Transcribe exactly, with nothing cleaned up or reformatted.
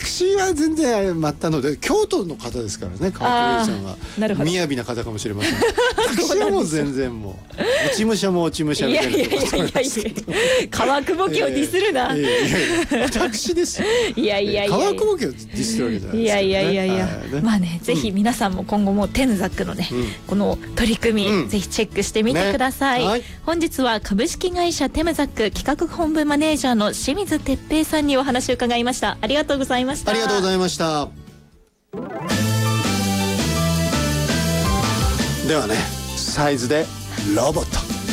私は全然末端ので京都の方ですからね、川久保さんは。 なるほど。 雅な方かもしれません。私はもう全然もう落ち武者も落ち武者みたいな。いやいやいやいやいや川久保家をディスるな。 いやいや私です。 いやいやいや川久保家をディスるわけじゃないですか。 いやいやいやいや。まあね、ぜひ皆さんも今後もテムザックのね、この取り組みぜひチェックしてみてください。本日は株式会社テムザック企画本部マネージャーの清水哲平さんにお話を伺いました。ありがとうございました。 ありがとうございました。ではね、サイズでロボット。